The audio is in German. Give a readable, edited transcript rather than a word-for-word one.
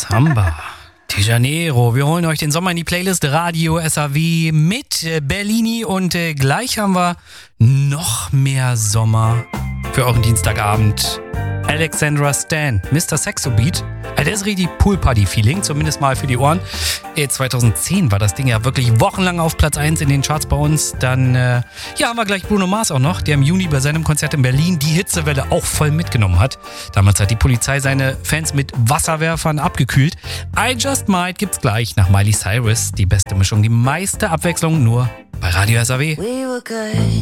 Samba de Janeiro. Wir holen euch den Sommer in die Playlist Radio SAW mit Bellini und gleich haben wir noch mehr Sommer für euren Dienstagabend. Alexandra Stan, Mr. Sexobeat. Also das ist richtig Pool-Party-Feeling, zumindest mal für die Ohren. 2010 war das Ding ja wirklich wochenlang auf Platz 1 in den Charts bei uns. Dann haben wir gleich Bruno Mars auch noch, der im Juni bei seinem Konzert in Berlin die Hitzewelle auch voll mitgenommen hat. Damals hat die Polizei seine Fans mit Wasserwerfern abgekühlt. I Just Might gibt's gleich nach Miley Cyrus. Die beste Mischung, die meiste Abwechslung nur bei Radio SAW. We were good.